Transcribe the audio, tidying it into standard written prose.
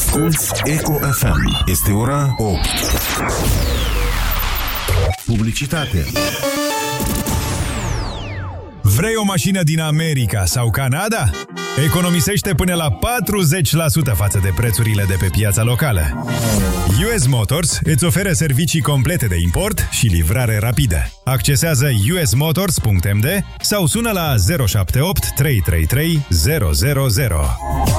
Asculți Eco FM. Este ora 8. Publicitate. Vrei o mașină din America sau Canada? Economisește până la 40% față de prețurile de pe piața locală. US Motors îți oferă servicii complete de import și livrare rapidă. Accesează usmotors.md sau sună la 078 333 000.